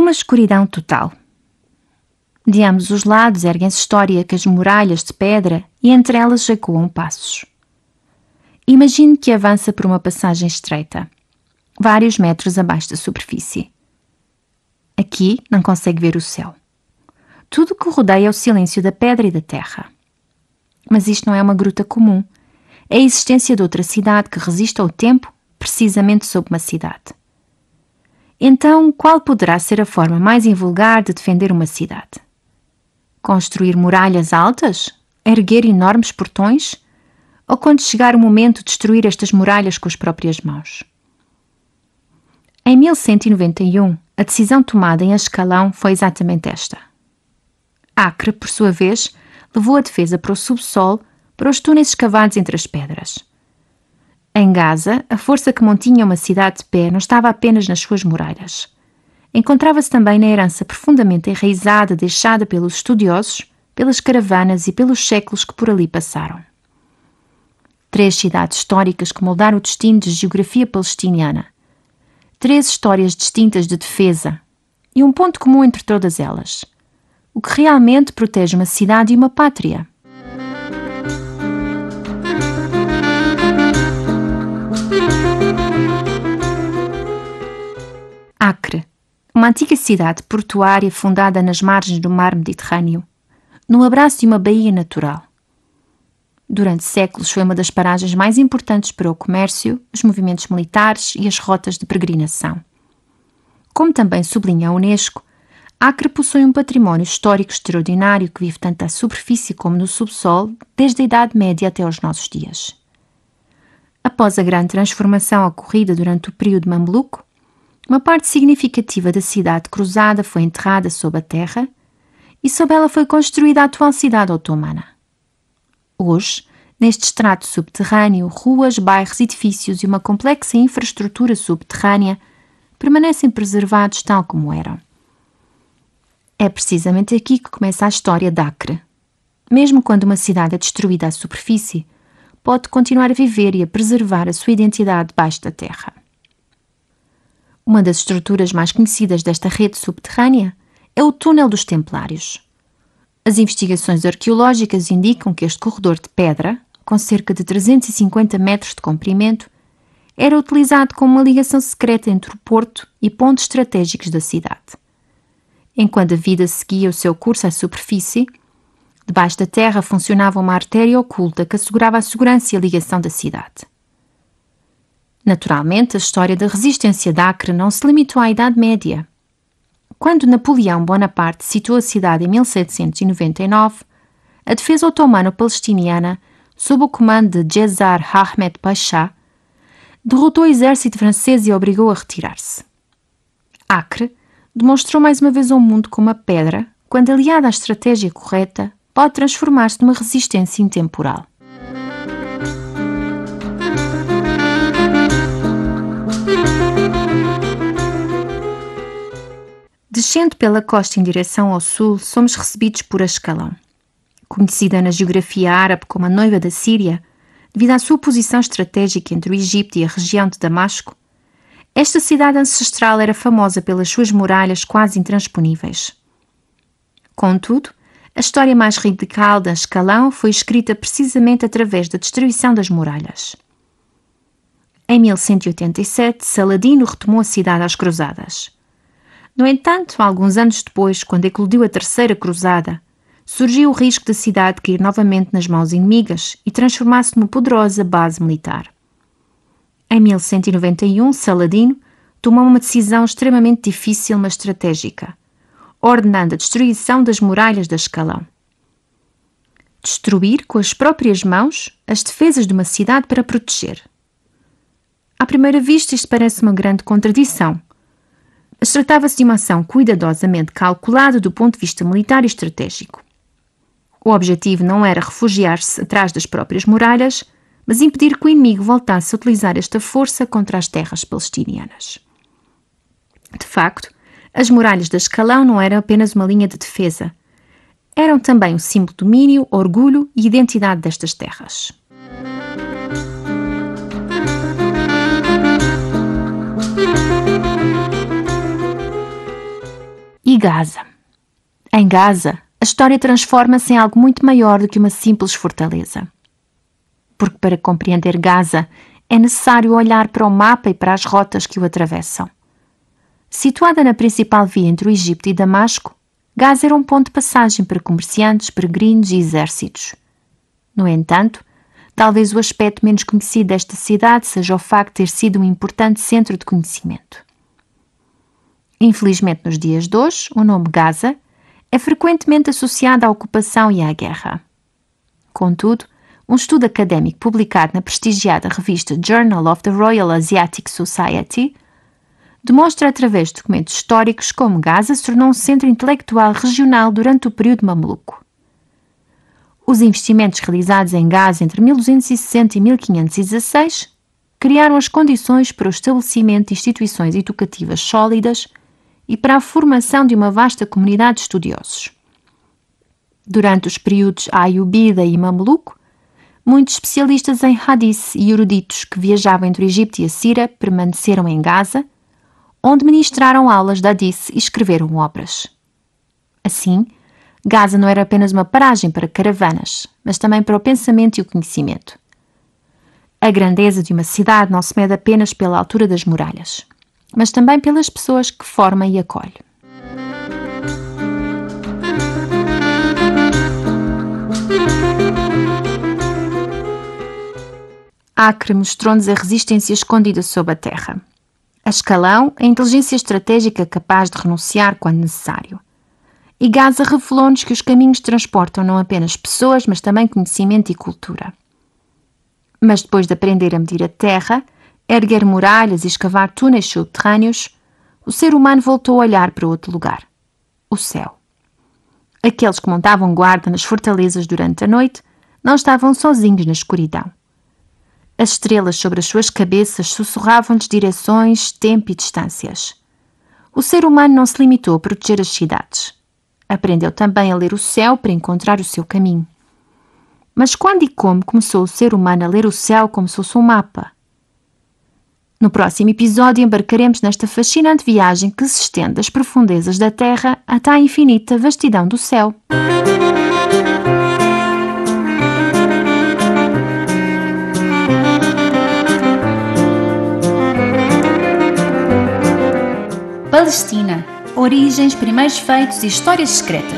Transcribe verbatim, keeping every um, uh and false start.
Numa escuridão total. De ambos os lados erguem-se históricas muralhas de pedra e entre elas ecoam passos. Imagine que avança por uma passagem estreita, vários metros abaixo da superfície. Aqui não consegue ver o céu. Tudo o que o rodeia é o silêncio da pedra e da terra. Mas isto não é uma gruta comum. É a existência de outra cidade que resiste ao tempo, precisamente sob uma cidade. Então, qual poderá ser a forma mais invulgar de defender uma cidade? Construir muralhas altas? Erguer enormes portões? Ou, quando chegar o momento, destruir estas muralhas com as próprias mãos? Em mil cento e noventa e um, a decisão tomada em Ascalão foi exatamente esta. Acre, por sua vez, levou a defesa para o subsolo, para os túneis escavados entre as pedras. Em Gaza, a força que mantinha uma cidade de pé não estava apenas nas suas muralhas. Encontrava-se também na herança profundamente enraizada deixada pelos estudiosos, pelas caravanas e pelos séculos que por ali passaram. Três cidades históricas que moldaram o destino da geografia palestiniana. Três histórias distintas de defesa e um ponto comum entre todas elas. O que realmente protege uma cidade e uma pátria? Acre, uma antiga cidade portuária fundada nas margens do mar Mediterrâneo, no abraço de uma baía natural. Durante séculos foi uma das paragens mais importantes para o comércio, os movimentos militares e as rotas de peregrinação. Como também sublinha a Unesco, Acre possui um património histórico extraordinário que vive tanto à superfície como no subsolo, desde a Idade Média até aos nossos dias. Após a grande transformação ocorrida durante o período mameluco, uma parte significativa da cidade cruzada foi enterrada sob a terra e sob ela foi construída a atual cidade otomana. Hoje, neste estrato subterrâneo, ruas, bairros, edifícios e uma complexa infraestrutura subterrânea permanecem preservados tal como eram. É precisamente aqui que começa a história de Acre. Mesmo quando uma cidade é destruída à superfície, pode continuar a viver e a preservar a sua identidade debaixo da terra. Uma das estruturas mais conhecidas desta rede subterrânea é o Túnel dos Templários. As investigações arqueológicas indicam que este corredor de pedra, com cerca de trezentos e cinquenta metros de comprimento, era utilizado como uma ligação secreta entre o porto e pontos estratégicos da cidade. Enquanto a vida seguia o seu curso à superfície, debaixo da terra funcionava uma artéria oculta que assegurava a segurança e a ligação da cidade. Naturalmente, a história da resistência de Acre não se limitou à Idade Média. Quando Napoleão Bonaparte situou a cidade em mil setecentos e noventa e nove, a defesa otomano-palestiniana, sob o comando de Cesar Ahmed Pasha, derrotou o exército francês e obrigou a retirar-se. Acre demonstrou mais uma vez ao mundo como a pedra, quando aliada à estratégia correta, pode transformar-se numa resistência intemporal. Descendo pela costa em direção ao sul, somos recebidos por Ascalão. Conhecida na geografia árabe como a noiva da Síria, devido à sua posição estratégica entre o Egito e a região de Damasco, esta cidade ancestral era famosa pelas suas muralhas quase intransponíveis. Contudo, a história mais radical de Ascalão foi escrita precisamente através da destruição das muralhas. Em mil cento e oitenta e sete, Saladino retomou a cidade às cruzadas. No entanto, alguns anos depois, quando eclodiu a Terceira Cruzada, surgiu o risco da cidade cair novamente nas mãos inimigas e transformar-se numa poderosa base militar. Em mil cento e noventa e um, Saladino tomou uma decisão extremamente difícil, mas estratégica, ordenando a destruição das muralhas de Ascalão. Destruir com as próprias mãos as defesas de uma cidade para proteger. À primeira vista, isto parece uma grande contradição, mas tratava-se de uma ação cuidadosamente calculada do ponto de vista militar e estratégico. O objetivo não era refugiar-se atrás das próprias muralhas, mas impedir que o inimigo voltasse a utilizar esta força contra as terras palestinianas. De facto, as muralhas de Ascalão não eram apenas uma linha de defesa, eram também um símbolo de domínio, orgulho e identidade destas terras. Gaza. Em Gaza, a história transforma-se em algo muito maior do que uma simples fortaleza. Porque para compreender Gaza, é necessário olhar para o mapa e para as rotas que o atravessam. Situada na principal via entre o Egito e Damasco, Gaza era um ponto de passagem para comerciantes, peregrinos e exércitos. No entanto, talvez o aspecto menos conhecido desta cidade seja o facto de ter sido um importante centro de conhecimento. Infelizmente, nos dias de hoje, o nome Gaza é frequentemente associado à ocupação e à guerra. Contudo, um estudo académico publicado na prestigiada revista Journal of the Royal Asiatic Society demonstra através de documentos históricos como Gaza se tornou um centro intelectual regional durante o período mameluco. Os investimentos realizados em Gaza entre mil duzentos e sessenta e mil quinhentos e dezasseis criaram as condições para o estabelecimento de instituições educativas sólidas e para a formação de uma vasta comunidade de estudiosos. Durante os períodos Ayubida e Mameluco, muitos especialistas em hadith e eruditos que viajavam entre o Egito e a Síria permaneceram em Gaza, onde ministraram aulas de hadith e escreveram obras. Assim, Gaza não era apenas uma paragem para caravanas, mas também para o pensamento e o conhecimento. A grandeza de uma cidade não se mede apenas pela altura das muralhas, mas também pelas pessoas que forma e acolhe. Acre mostrou-nos a resistência escondida sob a terra. A Escalão, a inteligência estratégica capaz de renunciar quando necessário. E Gaza revelou-nos que os caminhos transportam não apenas pessoas, mas também conhecimento e cultura. Mas depois de aprender a medir a terra, erguer muralhas e escavar túneis subterrâneos, o ser humano voltou a olhar para outro lugar, o céu. Aqueles que montavam guarda nas fortalezas durante a noite não estavam sozinhos na escuridão. As estrelas sobre as suas cabeças sussurravam-lhes direções, tempo e distâncias. O ser humano não se limitou a proteger as cidades. Aprendeu também a ler o céu para encontrar o seu caminho. Mas quando e como começou o ser humano a ler o céu como se fosse um mapa? No próximo episódio embarcaremos nesta fascinante viagem que se estende das profundezas da Terra até à infinita vastidão do céu. Palestina. Origens, primeiros feitos e histórias secretas.